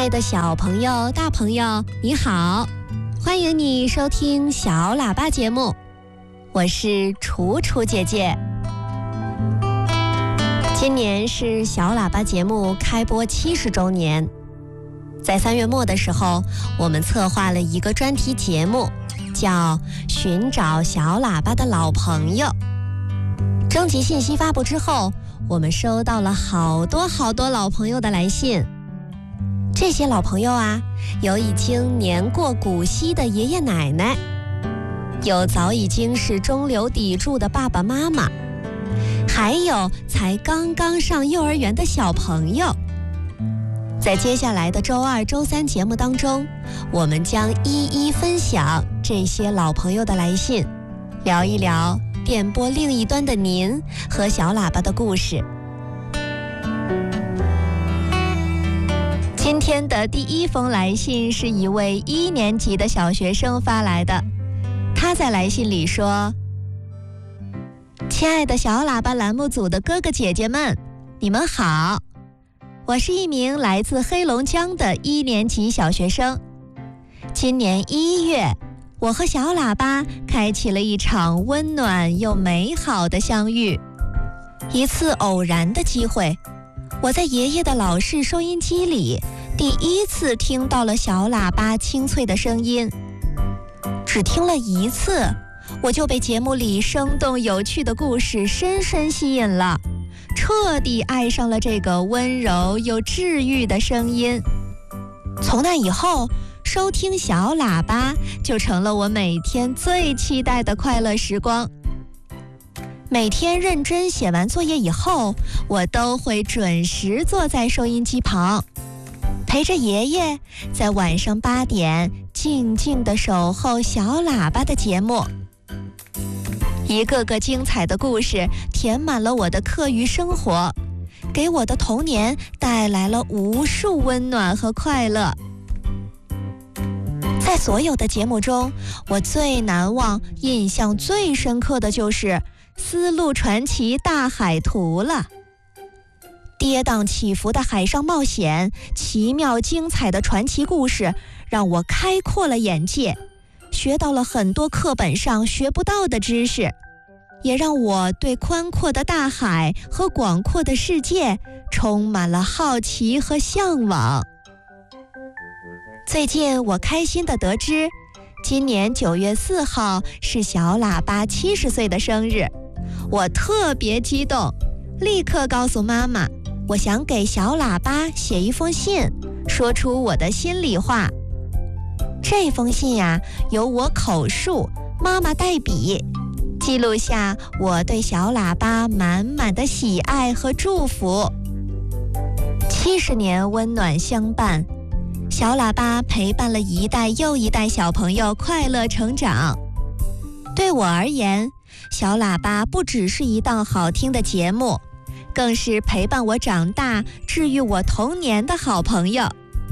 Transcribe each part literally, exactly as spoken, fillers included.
爱的小朋友、大朋友，你好，欢迎你收听小喇叭节目，我是楚楚姐姐。今年是小喇叭节目开播七十周年，在三月末的时候，我们策划了一个专题节目，叫《寻找小喇叭的老朋友》。征集信息发布之后，我们收到了好多好多老朋友的来信。这些老朋友啊，有已经年过古稀的爷爷奶奶，有早已经是中流砥柱的爸爸妈妈，还有才刚刚上幼儿园的小朋友。在接下来的周二、周三节目当中，我们将一一分享这些老朋友的来信，聊一聊电波另一端的您和小喇叭的故事。今天的第一封来信是一位一年级的小学生发来的，他在来信里说：亲爱的小喇叭栏目组的哥哥姐姐们，你们好，我是一名来自黑龙江的一年级小学生。今年一月，我和小喇叭开启了一场温暖又美好的相遇。一次偶然的机会，我在爷爷的老式收音机里第一次听到了小喇叭清脆的声音。只听了一次，我就被节目里生动有趣的故事深深吸引了，彻底爱上了这个温柔又治愈的声音。从那以后，收听小喇叭就成了我每天最期待的快乐时光。每天认真写完作业以后，我都会准时坐在收音机旁，陪着爷爷在晚上八点静静地守候小喇叭的节目。一个个精彩的故事填满了我的课余生活，给我的童年带来了无数温暖和快乐。在所有的节目中，我最难忘、印象最深刻的就是《丝路传奇大海图》了。跌宕起伏的海上冒险，奇妙精彩的传奇故事，让我开阔了眼界，学到了很多课本上学不到的知识，也让我对宽阔的大海和广阔的世界充满了好奇和向往。最近我开心地得知，今年九月四号是小喇叭七十岁的生日，我特别激动，立刻告诉妈妈，我想给小喇叭写一封信，说出我的心里话。这封信呀，由我口述，妈妈代笔，记录下我对小喇叭满满的喜爱和祝福。七十年温暖相伴，小喇叭陪伴了一代又一代小朋友快乐成长。对我而言，小喇叭不只是一档好听的节目，更是陪伴我长大、治愈我童年的好朋友。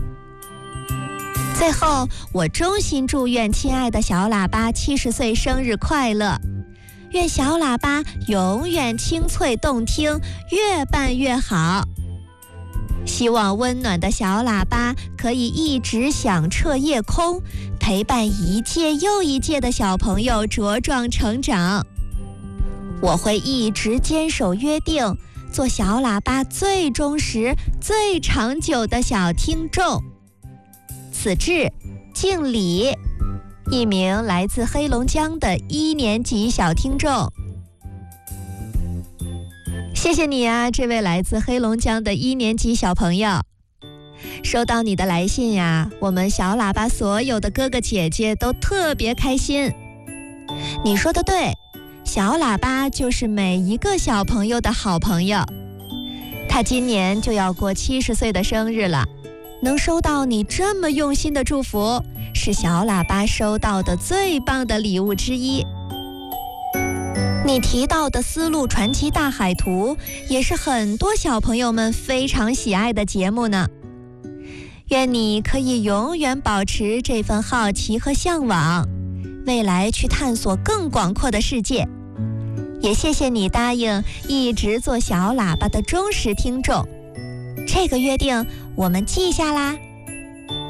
最后，我衷心祝愿亲爱的小喇叭七十岁生日快乐，愿小喇叭永远清脆动听，越办越好。希望温暖的小喇叭可以一直响彻夜空，陪伴一届又一届的小朋友茁壮成长。我会一直坚守约定，做小喇叭最忠实、最长久的小听众。此致敬礼，一名来自黑龙江的一年级小听众。谢谢你啊，这位来自黑龙江的一年级小朋友。收到你的来信呀，我们小喇叭所有的哥哥姐姐都特别开心。你说的对，小喇叭就是每一个小朋友的好朋友。他今年就要过七十岁的生日了，能收到你这么用心的祝福，是小喇叭收到的最棒的礼物之一。你提到的《丝路传奇大海图》也是很多小朋友们非常喜爱的节目呢。愿你可以永远保持这份好奇和向往，未来去探索更广阔的世界。也谢谢你答应一直做小喇叭的忠实听众，这个约定我们记下啦。